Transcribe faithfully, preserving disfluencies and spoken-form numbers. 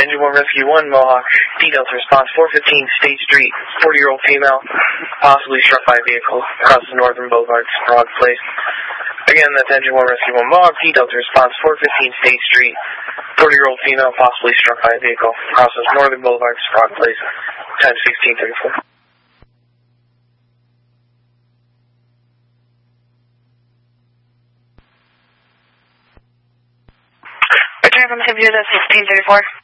Engine one Rescue one, Mohawk. D-Delta response, four fifteen State Street, forty-year-old female, possibly struck by a vehicle, crosses Northern Boulevard, Sprague Place. Again, that's Engine one Rescue one, Mohawk. D-Delta response, four fifteen State Street, forty-year-old female, possibly struck by a vehicle, crosses Northern Boulevard, Sprague Place, time sixteen thirty-four. Return from the computer, that's sixteen thirty-four.